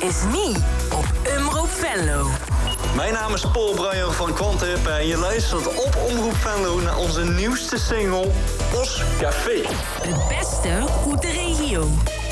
is niet op Omroep Venlo. Mijn naam is Paul Bruijer van Quantip en je luistert op Omroep Venlo naar onze nieuwste single, Os Café. Het beste uit de regio.